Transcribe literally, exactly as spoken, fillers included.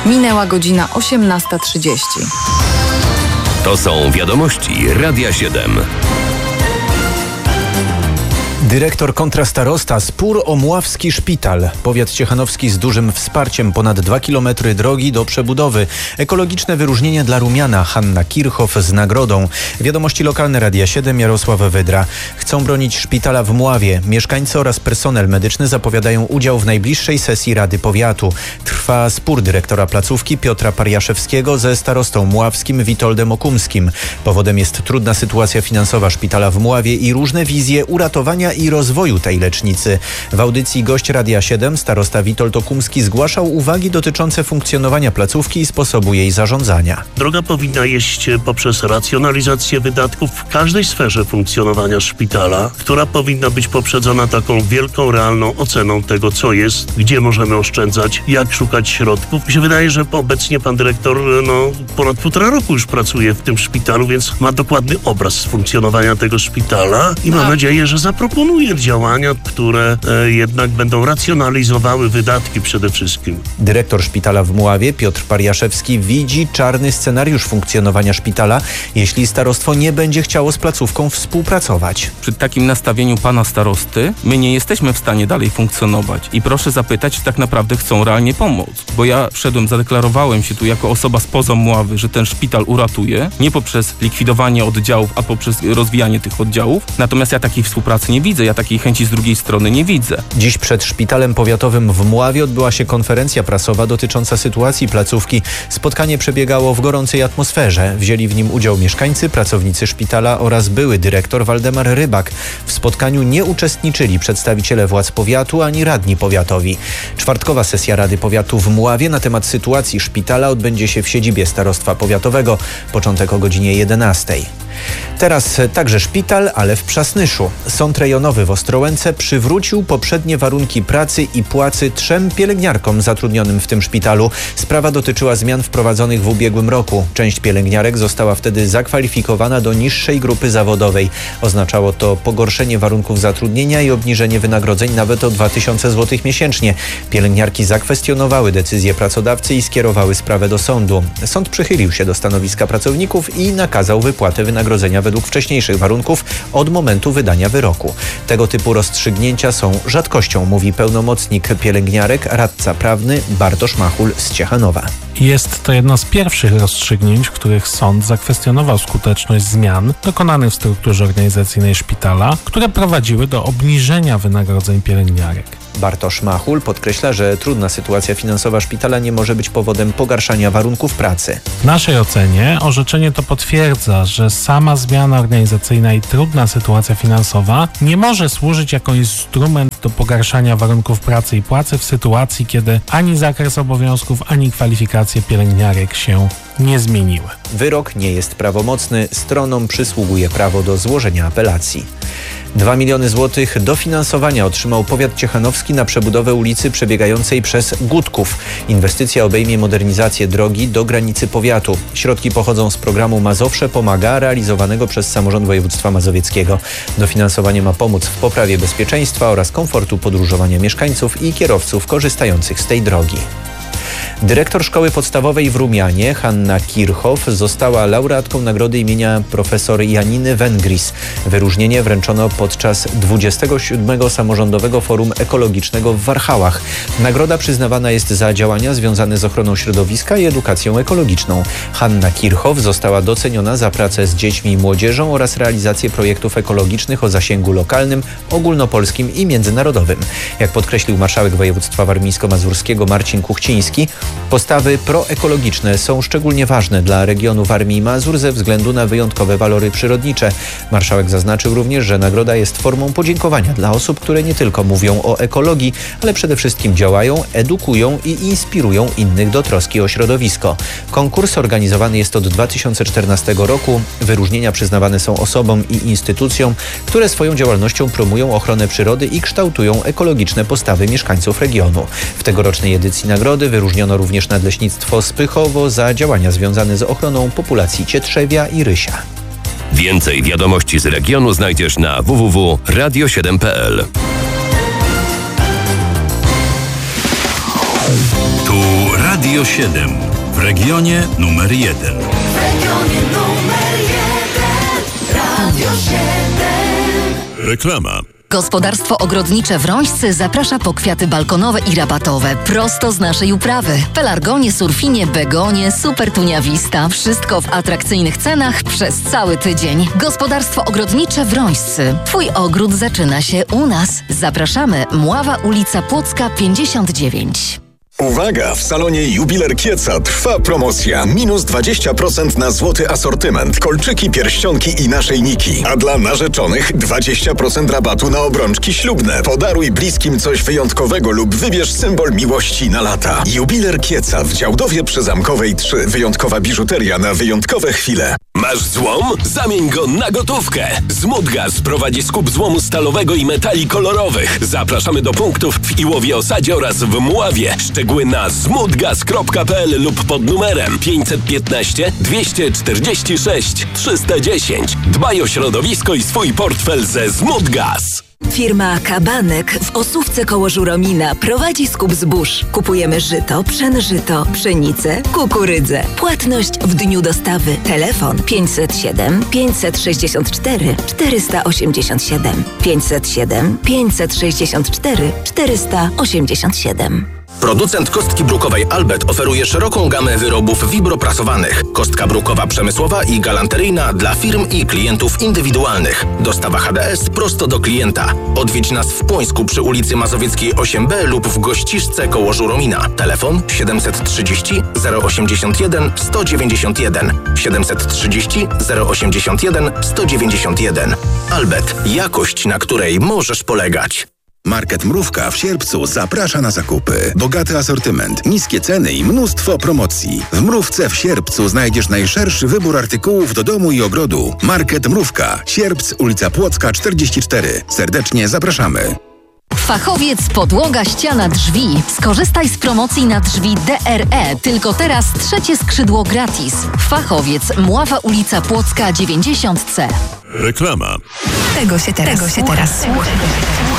Minęła godzina osiemnasta trzydzieści. To są wiadomości Radia siedem. Dyrektor kontra starosta, spór o Mławski Szpital. Powiat ciechanowski z dużym wsparciem, ponad dwa kilometry drogi do przebudowy. Ekologiczne wyróżnienie dla Rumiana, Hanna Kirchhoff z nagrodą. Wiadomości lokalne Radia siedem, Jarosław Wydra. Chcą bronić szpitala w Mławie. Mieszkańcy oraz personel medyczny zapowiadają udział w najbliższej sesji Rady Powiatu. Trwa spór dyrektora placówki Piotra Pariaszewskiego ze starostą mławskim Witoldem Okumskim. Powodem jest trudna sytuacja finansowa szpitala w Mławie i różne wizje uratowania i rozwoju tej lecznicy. W audycji gość Radia siedem, starosta Witold Okumski, zgłaszał uwagi dotyczące funkcjonowania placówki i sposobu jej zarządzania. Droga powinna iść poprzez racjonalizację wydatków w każdej sferze funkcjonowania szpitala, która powinna być poprzedzona taką wielką, realną oceną tego, co jest, gdzie możemy oszczędzać, jak szukać środków. Mi się wydaje, że obecnie pan dyrektor no, ponad półtora roku już pracuje w tym szpitalu, więc ma dokładny obraz funkcjonowania tego szpitala i mam nadzieję, że zaproponuje działania, które e, jednak będą racjonalizowały wydatki przede wszystkim. Dyrektor szpitala w Mławie, Piotr Pariaszewski, widzi czarny scenariusz funkcjonowania szpitala, jeśli starostwo nie będzie chciało z placówką współpracować. Przy takim nastawieniu pana starosty my nie jesteśmy w stanie dalej funkcjonować i proszę zapytać, czy tak naprawdę chcą realnie pomóc. Bo ja wszedłem, zadeklarowałem się tu jako osoba spoza Mławy, że ten szpital uratuje, nie poprzez likwidowanie oddziałów, a poprzez rozwijanie tych oddziałów. Natomiast ja takiej współpracy nie widzę, ja takiej chęci z drugiej strony nie widzę. Dziś przed szpitalem powiatowym w Mławie odbyła się konferencja prasowa dotycząca sytuacji placówki. Spotkanie przebiegało w gorącej atmosferze. Wzięli w nim udział mieszkańcy, pracownicy szpitala oraz były dyrektor Waldemar Rybak. W spotkaniu nie uczestniczyli przedstawiciele władz powiatu ani radni powiatowi. Czwartkowa sesja Rady Powiatu w Mławie na temat sytuacji szpitala odbędzie się w siedzibie Starostwa Powiatowego. Początek o godzinie jedenastej. Teraz także szpital, ale w Przasnyszu. Sąd rejonowy w Ostrołęce przywrócił poprzednie warunki pracy i płacy trzem pielęgniarkom zatrudnionym w tym szpitalu. Sprawa dotyczyła zmian wprowadzonych w ubiegłym roku. Część pielęgniarek została wtedy zakwalifikowana do niższej grupy zawodowej. Oznaczało to pogorszenie warunków zatrudnienia i obniżenie wynagrodzeń nawet o dwa tysiące złotych miesięcznie. Pielęgniarki zakwestionowały decyzję pracodawcy i skierowały sprawę do sądu. Sąd przychylił się do stanowiska pracowników i nakazał wypłatę wynagrodzenia według wcześniejszych warunków od momentu wydania wyroku. Tego typu rozstrzygnięcia są rzadkością, mówi pełnomocnik pielęgniarek, radca prawny Bartosz Machul z Ciechanowa. Jest to jedno z pierwszych rozstrzygnięć, w których sąd zakwestionował skuteczność zmian dokonanych w strukturze organizacyjnej szpitala, które prowadziły do obniżenia wynagrodzeń pielęgniarek. Bartosz Machul podkreśla, że trudna sytuacja finansowa szpitala nie może być powodem pogarszania warunków pracy. W naszej ocenie orzeczenie to potwierdza, że sama zmiana organizacyjna i trudna sytuacja finansowa nie może służyć jako instrument do pogarszania warunków pracy i płacy w sytuacji, kiedy ani zakres obowiązków, ani kwalifikacje pielęgniarek się nie zmieniły. Wyrok nie jest prawomocny, stronom przysługuje prawo do złożenia apelacji. Dwa miliony złotych dofinansowania otrzymał powiat ciechanowski na przebudowę ulicy przebiegającej przez Gutków. Inwestycja obejmie modernizację drogi do granicy powiatu. Środki pochodzą z programu Mazowsze Pomaga, realizowanego przez samorząd województwa mazowieckiego. Dofinansowanie ma pomóc w poprawie bezpieczeństwa oraz komfortu podróżowania mieszkańców i kierowców korzystających z tej drogi. Dyrektor szkoły podstawowej w Rumianie, Hanna Kirchhoff, została laureatką nagrody imienia profesor Janiny Wengris. Wyróżnienie wręczono podczas dwudziestego siódmego Samorządowego Forum Ekologicznego w Warchałach. Nagroda przyznawana jest za działania związane z ochroną środowiska i edukacją ekologiczną. Hanna Kirchhoff została doceniona za pracę z dziećmi i młodzieżą oraz realizację projektów ekologicznych o zasięgu lokalnym, ogólnopolskim i międzynarodowym. Jak podkreślił marszałek województwa warmińsko-mazurskiego Marcin Kuchciński, postawy proekologiczne są szczególnie ważne dla regionu Warmii i Mazur ze względu na wyjątkowe walory przyrodnicze. Marszałek zaznaczył również, że nagroda jest formą podziękowania dla osób, które nie tylko mówią o ekologii, ale przede wszystkim działają, edukują i inspirują innych do troski o środowisko. Konkurs organizowany jest od dwa tysiące czternastego roku. Wyróżnienia przyznawane są osobom i instytucjom, które swoją działalnością promują ochronę przyrody i kształtują ekologiczne postawy mieszkańców regionu. W tegorocznej edycji nagrody wyróżniono również Nadleśnictwo Spychowo za działania związane z ochroną populacji cietrzewia i rysia. Więcej wiadomości z regionu znajdziesz na w w w kropka radio siedem kropka p l. Tu Radio siedem w regionie numer jeden. W regionie numer jeden Radio siedem. Reklama. Gospodarstwo Ogrodnicze Wrońscy zaprasza po kwiaty balkonowe i rabatowe prosto z naszej uprawy. Pelargonie, surfinie, begonie, supertunia vista. Wszystko w atrakcyjnych cenach przez cały tydzień. Gospodarstwo Ogrodnicze Wrońscy. Twój ogród zaczyna się u nas. Zapraszamy. Mława, ulica Płocka pięćdziesiąt dziewięć. Uwaga! W salonie Jubiler Kieca trwa promocja. Minus dwadzieścia procent na złoty asortyment, kolczyki, pierścionki i naszyjniki. A dla narzeczonych dwadzieścia procent rabatu na obrączki ślubne. Podaruj bliskim coś wyjątkowego lub wybierz symbol miłości na lata. Jubiler Kieca w Działdowie przy Zamkowej trzy. Wyjątkowa biżuteria na wyjątkowe chwile. Masz złom? Zamień go na gotówkę. Zmutgaz prowadzi skup złomu stalowego i metali kolorowych. Zapraszamy do punktów w Iłowie Osadzie oraz w Mławie. Szczegóły na zmutgaz kropka p l lub pod numerem pięćset piętnaście dwieście czterdzieści sześć trzysta dziesięć. Dbaj o środowisko i swój portfel ze Zmutgaz. Firma Kabanek w Osówce koło Żuromina prowadzi skup zbóż. Kupujemy żyto, pszenżyto, pszenicę, kukurydzę. Płatność w dniu dostawy. Telefon pięćset siedem pięćset sześćdziesiąt cztery czterysta osiemdziesiąt siedem pięćset siedem pięćset sześćdziesiąt cztery czterysta osiemdziesiąt siedem. Producent kostki brukowej Albert oferuje szeroką gamę wyrobów wibroprasowanych. Kostka brukowa przemysłowa i galanteryjna dla firm i klientów indywidualnych. Dostawa H D S prosto do klienta. Odwiedź nas w Płońsku przy ulicy Mazowieckiej osiem B lub w Gościszce koło Żuromina. Telefon siedemset trzydzieści zero osiemdziesiąt jeden sto dziewięćdziesiąt jeden siedemset trzydzieści zero osiemdziesiąt jeden sto dziewięćdziesiąt jeden. Albert. Jakość, na której możesz polegać. Market Mrówka w sierpcu zaprasza na zakupy. Bogaty asortyment, niskie ceny i mnóstwo promocji. W Mrówce w sierpcu znajdziesz najszerszy wybór artykułów do domu i ogrodu. Market Mrówka. Sierpc, ulica Płocka czterdzieści cztery. Serdecznie zapraszamy. Fachowiec Podłoga, ściana, drzwi. Skorzystaj z promocji na drzwi D R E. Tylko teraz trzecie skrzydło gratis. Fachowiec, Mława, ulica Płocka dziewięćdziesiąt C. Reklama. Tego się teraz, Tego się teraz słucha.